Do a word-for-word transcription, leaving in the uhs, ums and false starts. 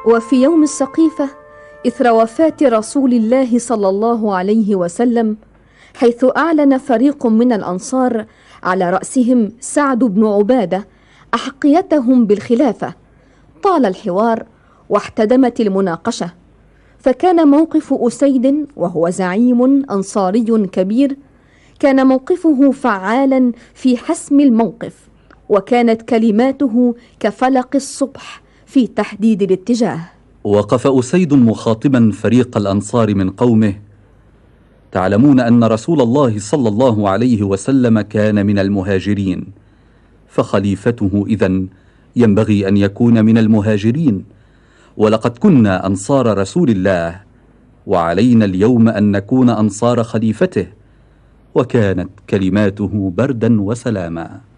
وفي يوم السقيفة إثر وفاة رسول الله صلى الله عليه وسلم، حيث أعلن فريق من الأنصار على رأسهم سعد بن عبادة أحقيتهم بالخلافة، طال الحوار واحتدمت المناقشة، فكان موقف أسيد وهو زعيم أنصاري كبير كان موقفه فعالا في حسم الموقف، وكانت كلماته كفلق الصبح في تحديد الاتجاه. وقف أسيد مخاطبا فريق الأنصار من قومه: تعلمون أن رسول الله صلى الله عليه وسلم كان من المهاجرين، فخليفته إذن ينبغي أن يكون من المهاجرين، ولقد كنا أنصار رسول الله، وعلينا اليوم أن نكون أنصار خليفته. وكانت كلماته بردا وسلاما.